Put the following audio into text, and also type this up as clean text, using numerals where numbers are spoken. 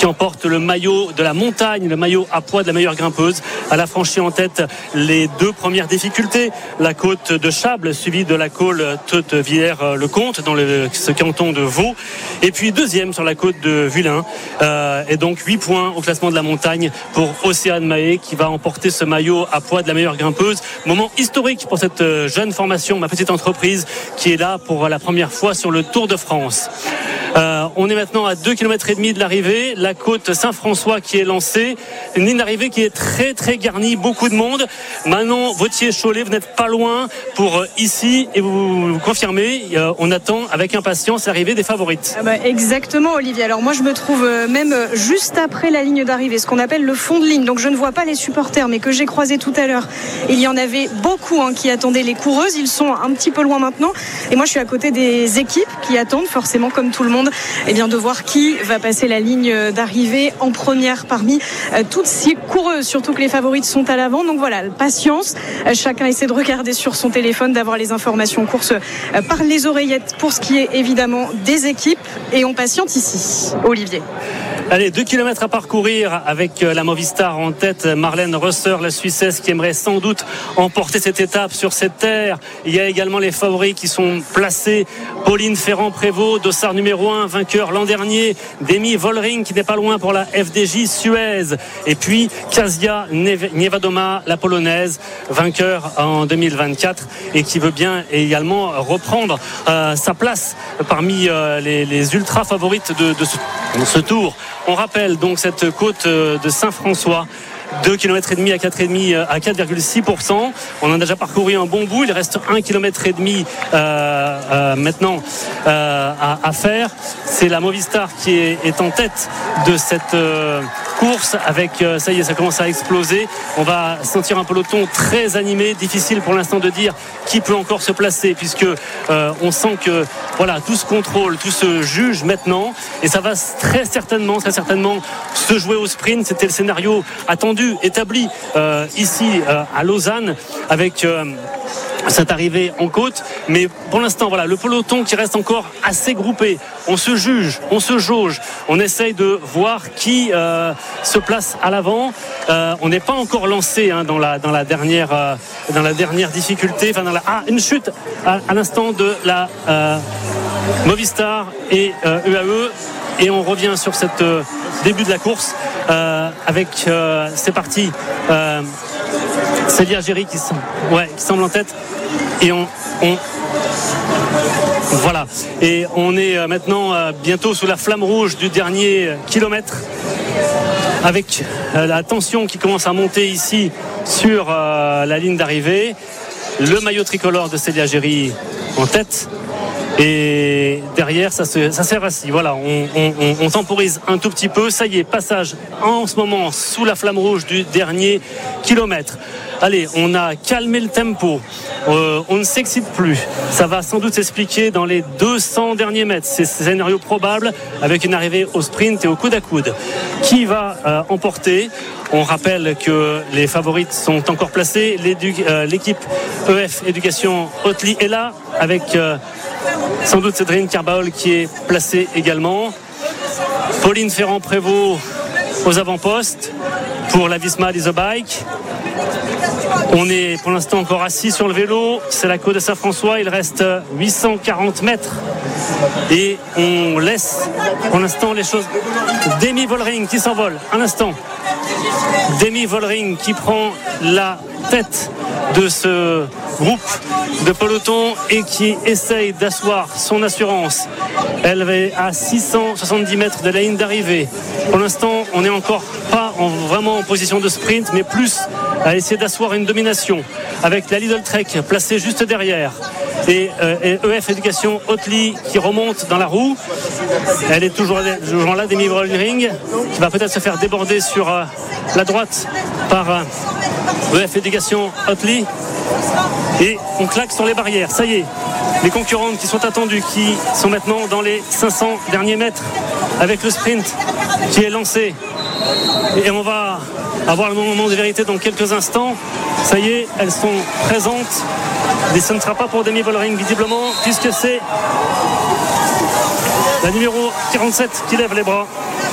qui emporte le maillot de la montagne, le maillot à poids de la meilleure grimpeuse. Elle a franchi en tête les 2 premières difficultés, la côte de Chables suivie de la côte de Villers-le-Comte dans ce canton de Vaud, et puis deuxième sur la côte de Vullin, et donc 8 points au classement de la montagne pour Océane Mahé qui va emporter ce maillot à poids de la meilleure grimpeuse. Moment historique pour cette jeune formation, ma petite entreprise, qui est là pour la première fois sur le Tour de France. On est maintenant à 2,5 km de l'arrivée, la côte Saint-François qui est lancée, une ligne d'arrivée qui est très très garnie, beaucoup de monde. Manon Vautier-Cholet, vous n'êtes pas loin pour ici, et vous confirmez, on attend avec impatience l'arrivée des favorites. Exactement, Olivier. Alors moi je me trouve même juste après la ligne d'arrivée, ce qu'on appelle le fond de ligne, donc je ne vois pas les supporters, mais que j'ai croisé tout à l'heure. Il y en avait beaucoup qui attendaient les coureuses, ils sont un petit peu loin maintenant, et moi je suis à côté des équipes qui attendent forcément comme tout le monde de voir qui va passer la ligne d'arrivée en première parmi toutes ces coureuses, surtout que les favorites sont à l'avant. Donc voilà, patience, chacun essaie de regarder sur son téléphone, d'avoir les informations en course par les oreillettes pour ce qui est évidemment des équipes, et on patiente ici. Olivier. Allez, 2 km à parcourir avec la Movistar en tête, Marlène Rösser, la Suissesse, qui aimerait sans doute emporter cette étape sur cette terre. Il y a également les favoris qui sont placés. Pauline Ferrand-Prévot, dossard numéro 1, vainqueur l'an dernier. Demi Vollering qui n'est pas loin pour la FDJ Suez. Et puis Kasia Niewiadoma, la polonaise, vainqueur en 2024 et qui veut bien également reprendre sa place parmi les ultra favorites de ce tour. On rappelle donc cette côte de Saint-François, 2,5 km à 4,6%. On en a déjà parcouru un bon bout. Il reste 1,5 km maintenant à faire. C'est la Movistar qui est en tête de cette course avec, ça y est, ça commence à exploser. On va sentir un peloton très animé. Difficile pour l'instant de dire qui peut encore se placer, puisque on sent que voilà, tout se contrôle, tout se juge maintenant, et ça va très certainement se jouer au sprint. C'était le scénario attendu, établi ici à Lausanne avec cette arrivée en côte, mais pour l'instant voilà, le peloton qui reste encore assez groupé. On se juge, on se jauge, on essaye de voir qui se place à l'avant. On n'est pas encore lancé dans la dernière difficulté, une chute à l'instant de la Movistar et EAE, et on revient sur cette début de la course avec c'est parti, Célia Géry qui semble en tête, et on voilà, et on est maintenant bientôt sous la flamme rouge du dernier kilomètre, avec la tension qui commence à monter ici sur la ligne d'arrivée. Le maillot tricolore de Célia Géry en tête, et derrière ça sert ainsi. Voilà, on temporise un tout petit peu. Ça y est, passage en ce moment sous la flamme rouge du dernier kilomètre. Allez, on a calmé le tempo, on ne s'excite plus. Ça va sans doute s'expliquer dans les 200 derniers mètres. C'est scénario probable, avec une arrivée au sprint et au coude à coude. Qui va emporter? On rappelle que les favorites sont encore placées. L'équipe EF Éducation Hautely est là, avec sans doute Cédrine Carbaol qui est placée également. Pauline Ferrand-Prévot aux avant-postes pour la Visma Isobike. On est pour l'instant encore assis sur le vélo. C'est la côte de Saint-François. Il reste 840 mètres. Et on laisse pour l'instant les choses. Demi Vollering qui s'envole. Un instant. Demi Vollering qui prend la tête de ce groupe de peloton et qui essaye d'asseoir son assurance. Elle est à 670 mètres de la ligne d'arrivée. Pour l'instant, on n'est encore pas vraiment en position de sprint, mais plus à essayer d'asseoir une domination avec la Lidl Trek placée juste derrière. Et EF Éducation Hautely qui remonte dans la roue. Elle est toujours là, Demi Vollering, qui va peut-être se faire déborder sur la droite par EF Éducation Hautely. Et on claque sur les barrières. Ça y est, les concurrentes qui sont attendues, qui sont maintenant dans les 500 derniers mètres, avec le sprint qui est lancé. Et on va avoir le moment de vérité dans quelques instants. Ça y est, elles sont présentes. Et ce ne sera pas pour Demi Vollering visiblement, puisque c'est la numéro 47 qui lève les bras.